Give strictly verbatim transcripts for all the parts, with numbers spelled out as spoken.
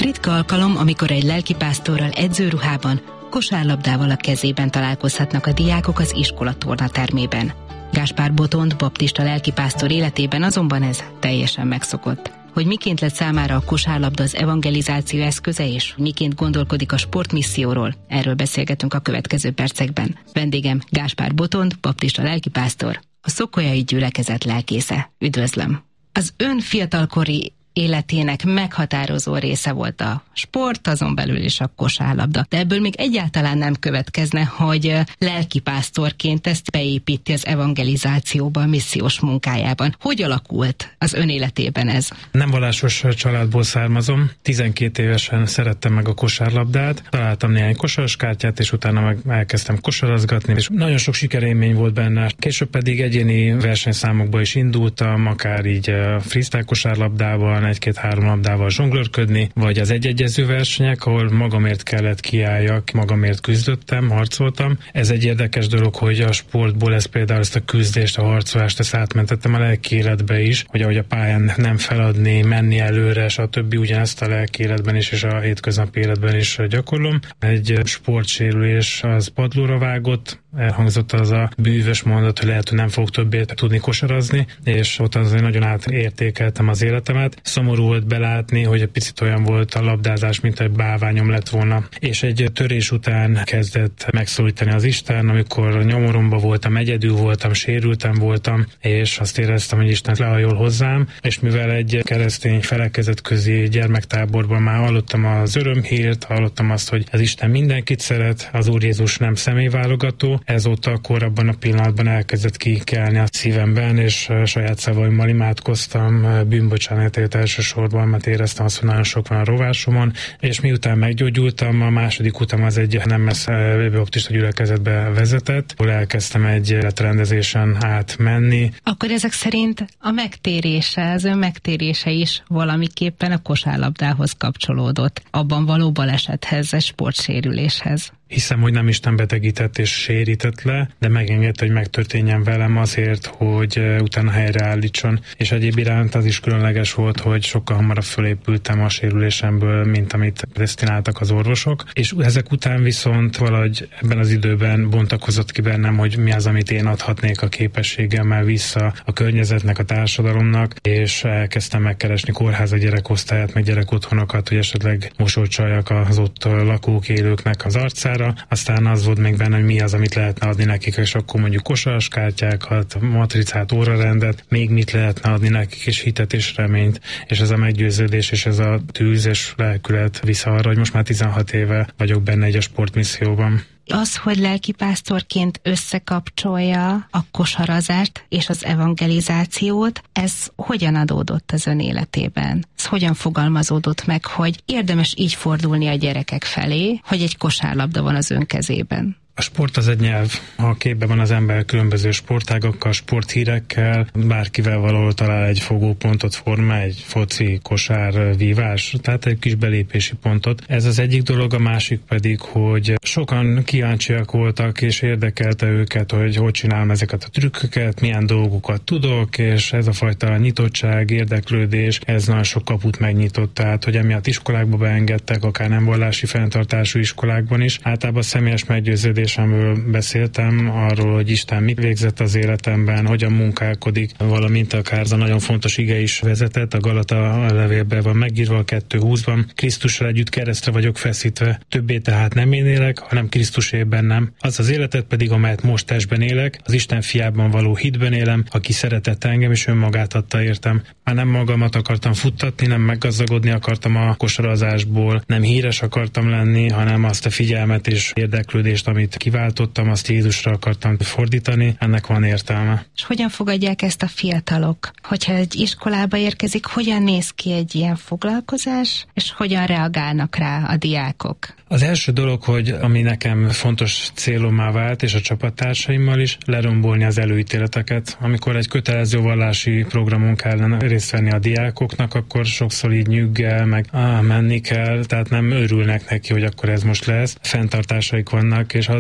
Ritka alkalom, amikor egy lelkipásztorral edzőruhában, kosárlabdával a kezében találkozhatnak a diákok az iskola tornatermében. Gáspár Botond baptista lelkipásztor életében azonban ez teljesen megszokott. Hogy miként lett számára a kosárlabda az evangelizáció eszköze, és miként gondolkodik a sportmisszióról, erről beszélgetünk a következő percekben. Vendégem Gáspár Botond, baptista lelkipásztor, a szokolyai gyülekezet lelkésze. Üdvözlöm! Az ön fiatalkori életének meghatározó része volt a sport, azon belül is a kosárlabda. De ebből még egyáltalán nem következne, hogy lelkipásztorként ezt beépíti az evangelizációba, a missziós munkájában. Hogy alakult az ön életében ez? Nem vallásos családból származom. tizenkét évesen szerettem meg a kosárlabdát, találtam néhány kosaraskártyát, és utána meg elkezdtem kosarazgatni, és nagyon sok sikerélmény volt benne. Később pedig egyéni versenyszámokba is indultam, akár így freestyle kosárlabdával, egy-két-három labdával zsonglőrködni, vagy az egyegyező versenyek, ahol magamért kellett kiálljak, magamért küzdöttem, harcoltam. Ez egy érdekes dolog, hogy a sportból ez például ezt a küzdést, a harcolást, ezt átmentettem a lelki életbe is, hogy ahogy a pályán nem feladni, menni előre, stb. Ugyanezt a lelki életben is, és a hétköznapi életben is gyakorlom. Egy sportsérülés az padlóra vágott, elhangzott az a bűvös mondat, hogy lehet, hogy nem fog többé tudni kosarazni, és ott azért nagyon átértékeltem az életemet. Szomorú volt belátni, hogy egy picit olyan volt a labdázás, mint egy bálványom lett volna. És egy törés után kezdett megszólítani az Isten, amikor nyomoromba voltam, egyedül voltam, sérültem voltam, és azt éreztem, hogy Isten lehajol hozzám, és mivel egy keresztény felekezetközi gyermektáborban már hallottam az örömhírt, hallottam azt, hogy az Isten mindenkit szeret, az Úr Jézus nem személyválogató, ezóta akkor abban a pillanatban elkezdett kikelni a szívemben, és saját szavaimmal imádkoztam, bűnbocsánatért elsősorban, mert éreztem azt, hogy nagyon sok van a rovásomon, és miután meggyógyultam, a második utam az egy nem messze baptista gyülekezetbe vezetett, ahol elkezdtem egy életrendezésen átmenni. Akkor ezek szerint a megtérése, az ön megtérése is valamiképpen a kosárlabdához kapcsolódott, abban való balesethez, egy sportsérüléshez. Hiszem, hogy nem Isten betegített és sérített le, de megengedte, hogy megtörténjen velem azért, hogy utána helyreállítson. És egyéb iránt az is különleges volt, hogy sokkal hamarabb fölépültem a sérülésemből, mint amit desztináltak az orvosok. És ezek után viszont valahogy ebben az időben bontakozott ki bennem, hogy mi az, amit én adhatnék a képességemmel vissza a környezetnek, a társadalomnak, és elkezdtem megkeresni kórháza gyerekosztályát, meg gyerekotthonokat, hogy esetleg mosolcsaljak az ott lakók, élőknek az arcára. Aztán az volt még benne, hogy mi az, amit lehetne adni nekik, és akkor mondjuk kosaraskártyákat, matricát, órarendet, még mit lehetne adni nekik, és hitet és reményt, és ez a meggyőződés, és ez a tűz és lelkület vissza arra, hogy most már tizenhat éve vagyok benne egy a sportmisszióban. Az, hogy lelkipásztorként összekapcsolja a kosarazást és az evangelizációt, ez hogyan adódott az ön életében? Ez hogyan fogalmazódott meg, hogy érdemes így fordulni a gyerekek felé, hogy egy kosárlabda van az ön kezében? A sport az egy nyelv. A képben van az ember különböző sportágakkal, sporthírekkel, bárkivel valahol talál egy fogópontot, forma, egy foci, kosár, vívás, tehát egy kis belépési pontot. Ez az egyik dolog, a másik pedig, hogy sokan kíváncsiak voltak, és érdekelte őket, hogy hogy csinálom ezeket a trükköket, milyen dolgokat tudok, és ez a fajta nyitottság, érdeklődés, ez nagyon sok kaput megnyitott, tehát hogy emiatt iskolákba beengedtek, akár nem vallási fenntartású iskolákban is. Általában személyes meggyőződés beszéltem arról, hogy Isten mit végzett az életemben, hogyan munkálkodik, valamint akár az a nagyon fontos ige is vezetett, a Galata levélben van megírva a kettő húszban, Krisztussal együtt keresztre vagyok feszítve, többé tehát nem én élek, hanem Krisztusé bennem. Az az életet pedig, amelyet most testben élek, az Isten fiában való hitben élem, aki szeretett engem és önmagát adta értem. Már nem magamat akartam futtatni, nem meggazdagodni akartam a kosarazásból, nem híres akartam lenni, hanem azt a figyelmet és érdeklődést, amit kiváltottam, azt Jézusra akartam fordítani, ennek van értelme. És hogyan fogadják ezt a fiatalok? Hogyha egy iskolába érkezik, hogyan néz ki egy ilyen foglalkozás, és hogyan reagálnak rá a diákok? Az első dolog, hogy ami nekem fontos célommá vált, és a csapattársaimmal is, lerombolni az előítéleteket. Amikor egy kötelező vallási programon kellene részt venni a diákoknak, akkor sokszor így nyüggel, meg ah, menni kell, tehát nem örülnek neki, hogy akkor ez most lesz. Fenntartásaik vannak, és az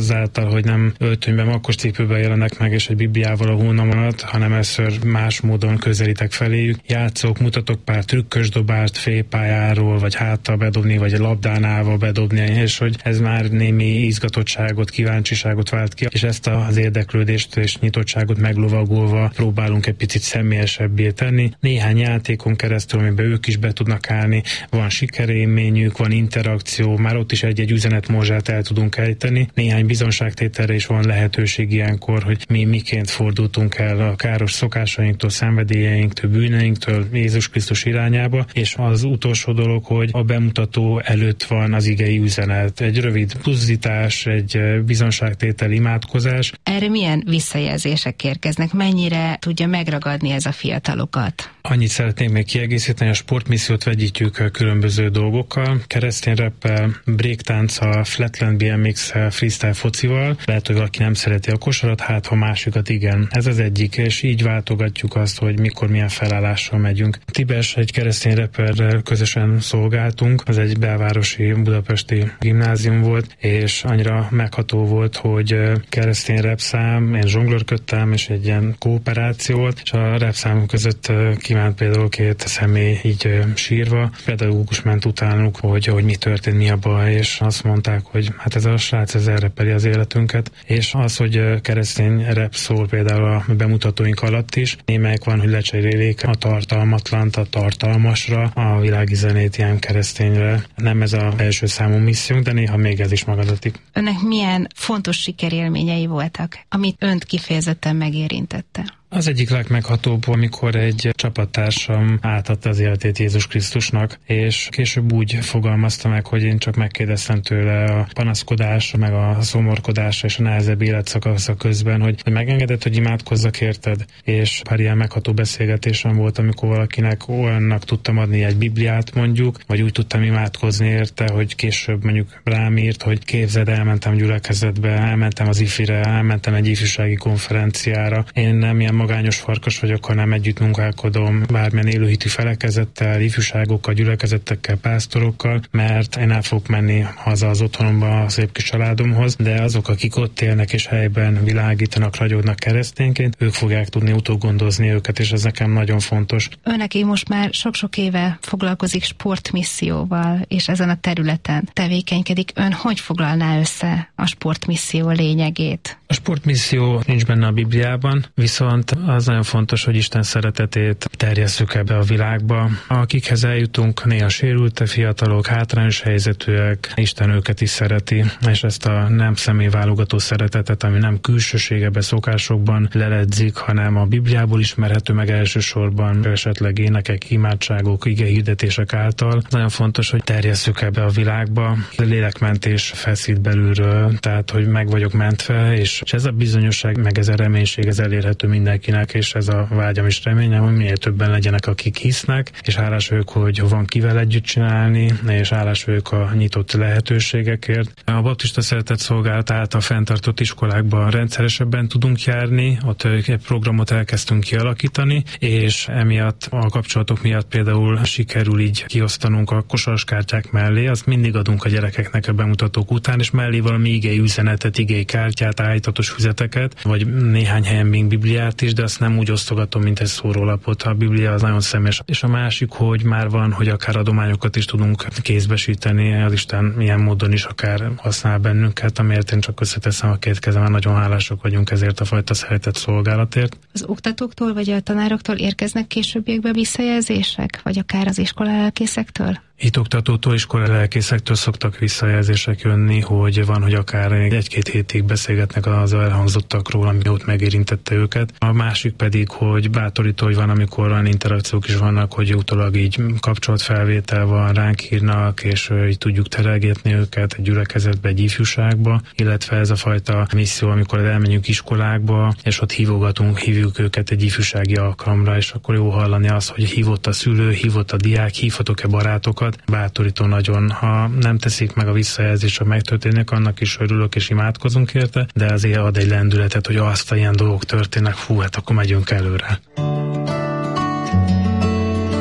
azáltal, hogy nem öltönyben, makkos cipőben jelenek meg, és egy Bibliával a hónam alatt, hanem először más módon közelítek feléjük. Játszok, mutatok pár trükkös dobást félpályáról, vagy háttal bedobni, vagy a labdánával bedobni, és hogy ez már némi izgatottságot, kíváncsiságot vált ki, és ezt az érdeklődést és nyitottságot meglovagolva próbálunk egy picit személyesebbé tenni. Néhány játékon keresztül, amiben ők is be tudnak állni, van sikerélményük, van interakció, már ott is egy-egy üzenetmorzsát el tudunk ejteni. Néhány bizonságtételre is van lehetőség ilyenkor, hogy mi miként fordultunk el a káros szokásainktól, szenvedélyeinktől, bűneinktől Jézus Krisztus irányába, és az utolsó dolog, hogy a bemutató előtt van az igei üzenet. Egy rövid puzzítás, egy bizonságtétel, imádkozás. Erre milyen visszajelzések érkeznek? Mennyire tudja megragadni ez a fiatalokat? Annyit szeretnék még kiegészíteni, a sportmissziót vegyítjük különböző dolgokkal. Keresztény rappel, breaktánccal, flatland bé em iksszel, freestyle focival. Lehet, hogy valaki nem szereti a kosarat, hát ha másikat igen. Ez az egyik, és így váltogatjuk azt, hogy mikor milyen felállással megyünk. Tibes egy keresztény rapperrel közösen szolgáltunk, az egy belvárosi budapesti gimnázium volt, és annyira megható volt, hogy keresztény rapszám, én zsonglőrködtem, és egy ilyen kooperáció volt, és a rapszám között kiment például két személy így sírva, pedagógus ment utánuk, hogy, hogy mi történt, mi a baj, és azt mondták, hogy hát ez a srác, ez elrepeli az életünket, és az, hogy keresztény rap szól például a bemutatóink alatt is, némelyik van, hogy lecserélik a tartalmatlant a tartalmasra, a világi zenét ilyen keresztényre. Nem ez az első számú missziónk, de néha még ez is magadatik. Önnek milyen fontos sikerélményei voltak, amit önt kifejezetten megérintette? Az egyik legmeghatóbb, amikor egy csapattársam átadta az életét Jézus Krisztusnak, és később úgy fogalmazta meg, hogy én csak megkérdeztem tőle a panaszkodás, meg a szomorkodás és a nehezebb életszakasza közben, hogy, hogy megengedett, hogy imádkozzak érted, és pár ilyen megható beszélgetésem volt, amikor valakinek olyannak tudtam adni egy Bibliát mondjuk, vagy úgy tudtam imádkozni érte, hogy később mondjuk rám írt, hogy képzeld, elmentem gyülekezetbe, elmentem az ifire, elmentem egy ifjúsági konferenciára. Én nem ilyen magányos farkas vagyok, hanem együtt munkálkodom bármilyen élőhitű felekezettel, ifjúságokkal, gyülekezettekkel, pásztorokkal, mert én el fogok menni haza az otthonomba a szép kis családomhoz, de azok, akik ott élnek és helyben világítanak, ragyognak keresztényként, ők fogják tudni utógondozni őket, és ez nekem nagyon fontos. Önnek most már sok-sok éve foglalkozik sportmisszióval, és ezen a területen tevékenykedik. Ön hogy foglalná össze a sportmisszió lényegét? A sportmisszió nincs benne a Bibliában, viszont az nagyon fontos, hogy Isten szeretetét terjesszük ebbe a világba. Akikhez eljutunk, néha sérülte fiatalok, hátrányos helyzetűek, Isten őket is szereti, és ezt a nem személyválogató szeretetet, ami nem külsőségebe szokásokban leledzik, hanem a Bibliából ismerhető meg elsősorban, esetleg énekek, imádságok, igehirdetések által. Nagyon fontos, hogy terjesszük ebbe a világba. A lélekmentés feszít belülről, tehát, hogy meg vagyok mentve, és ez a bizonyosság, meg ez a reménység, ez elérhető mindenkinek, és ez a vágyam és reményem, hogy minél többen legyenek, akik hisznek, és hálás vagyok, hogy van kivel együtt csinálni, és hálás vagyok a nyitott lehetőségekért. A baptista szeretett szolgálat által fenntartott iskolákban rendszeresebben tudunk járni, ott egy programot elkezdtünk kialakítani, és emiatt a kapcsolatok miatt például sikerül így kiosztanunk a kosaraskártyák mellé, azt mindig adunk a gyerekeknek a bemutatók után, és mellé valami igei üzenetet, igei kártyát, állítatos füzeteket, vagy néhány helyen még Bibliát is, de azt nem úgy osztogatom, mint egy szórólapot. A Biblia az nagyon személyes. És a másik, hogy már van, hogy akár adományokat is tudunk kézbesíteni, az Isten ilyen módon is akár használ bennünket, amiért én csak összeteszem a két kezem, nagyon hálások vagyunk ezért a fajta szeretett szolgálatért. Az oktatóktól vagy a tanároktól érkeznek későbbiekben visszajelzések, vagy akár az iskolálelkészektől? Hitoktatótól, iskolálelkészektől szoktak visszajelzések jönni, hogy van, hogy akár egy-két hétig beszélgetnek az elhangzottakról, ami ott megérintette őket. A másik pedig, hogy bátorító, hogy van, amikor olyan interakciók is vannak, hogy utólag így kapcsolatfelvétel van, ránk írnak, és így tudjuk terelgetni őket egy gyülekezetbe, egy ifjúságba, illetve ez a fajta misszió, amikor elmenjünk iskolákba, és ott hívogatunk, hívjuk őket egy ifjúsági alkalomra, és akkor jó hallani azt, hogy hívott a szülő, hívott a diák, hívhatok-e barátokat. Bátorító nagyon, ha nem teszik meg a visszajelzést, ha megtörténnek, annak is örülök és imádkozunk érte, de azért ad egy lendületet, hogy azt a ilyen dolgok történnek, fú, hát akkor megyünk előre.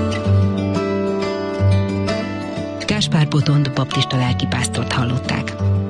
Gáspár Botond baptista lelkipásztort hallották.